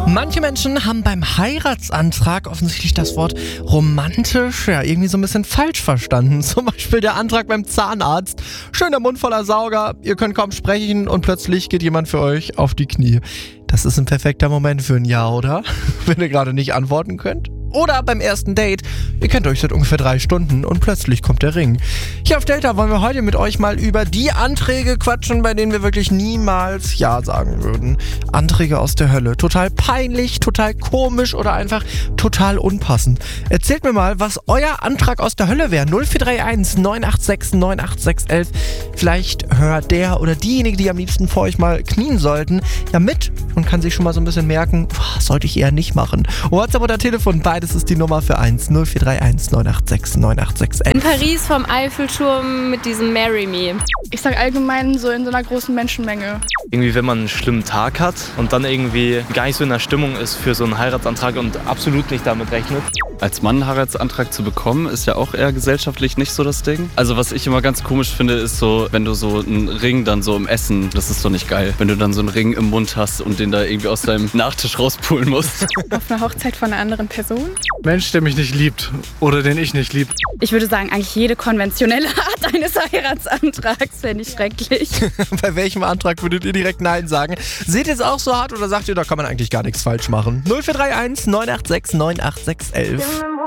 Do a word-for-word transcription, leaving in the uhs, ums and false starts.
Manche Menschen haben beim Heiratsantrag offensichtlich das Wort romantisch ja irgendwie so ein bisschen falsch verstanden. Zum Beispiel der Antrag beim Zahnarzt. Schöner Mund voller Sauger, ihr könnt kaum sprechen und plötzlich geht jemand für euch auf die Knie. Das ist ein perfekter Moment für ein Ja, oder? Wenn ihr gerade nicht antworten könnt. Oder beim ersten Date. Ihr kennt euch seit ungefähr drei Stunden und plötzlich kommt der Ring. Hier auf Delta wollen wir heute mit euch mal über die Anträge quatschen, bei denen wir wirklich niemals Ja sagen würden. Anträge aus der Hölle. Total peinlich, total komisch oder einfach total unpassend. Erzählt mir mal, was euer Antrag aus der Hölle wäre. null vier drei eins neun acht sechs neun acht sechs eins. Vielleicht hört der oder diejenige, die am liebsten vor euch mal knien sollten, ja mit und kann sich schon mal so ein bisschen merken, boah, sollte ich eher nicht machen. WhatsApp oder Telefon, beides ist die Nummer für eins null vier drei eins neun acht sechs neun acht sechs eins. In Paris vom Eiffelturm mit diesem Marry Me. Ich sag allgemein so in so einer großen Menschenmenge. Irgendwie, wenn man einen schlimmen Tag hat und dann irgendwie gar nicht so in der Stimmung ist für so einen Heiratsantrag und absolut nicht damit rechnet. Als Mann einen Heiratsantrag zu bekommen, ist ja auch eher gesellschaftlich nicht so das Ding. Also was ich immer ganz komisch finde, ist so, wenn du so einen Ring dann so im Essen, das ist doch nicht geil. Wenn du dann so einen Ring im Mund hast und den da irgendwie aus deinem Nachtisch rauspulen musst. Auf einer Hochzeit von einer anderen Person? Mensch, der mich nicht liebt oder den ich nicht lieb. Ich würde sagen, eigentlich jede konventionelle Art eines Heiratsantrags fände ich schrecklich. Bei welchem Antrag würdet ihr direkt Nein sagen? Seht ihr es auch so hart oder sagt ihr, da kann man eigentlich gar nichts falsch machen? null vier drei eins neun acht sechs neun acht sechs eins.